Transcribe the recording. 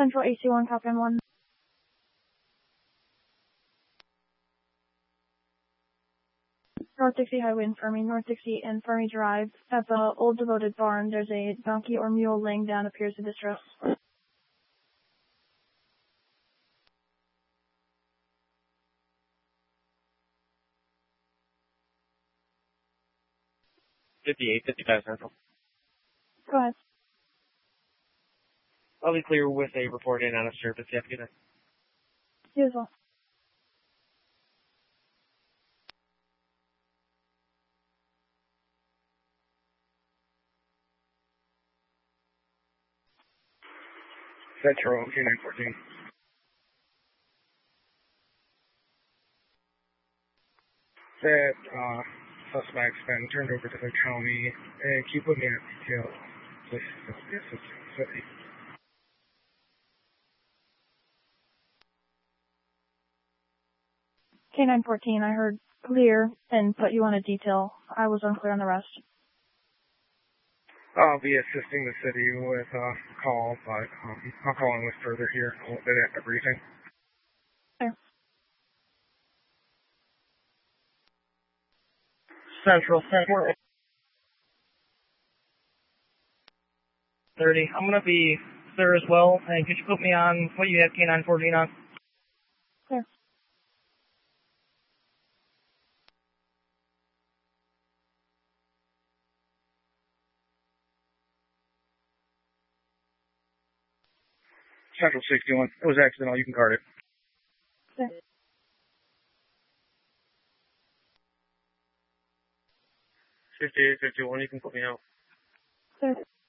Central AC1, copy on 1. North Dixie Highway in Fermi, North Dixie and Fermi Drive. At the old devoted barn, there's a donkey or mule laying down, appears in distress. $58.55 Central. Go ahead. I'll be clear with a report in out of service. You have a good night. You as well. Central, K914. That suspect's been turned over to the county, and keep looking at details. Please, city. K914, I heard clear and put you on a detail. I was unclear on the rest. I'll be assisting the city with a call, but I'll call in with further here a little bit at the briefing. There. Central 30. I'm going to be there as well, and could you put me on what you have K914 on? Clear. Central 61. It was accidental. You can card it. Clear. 5851. You can put me out. Clear.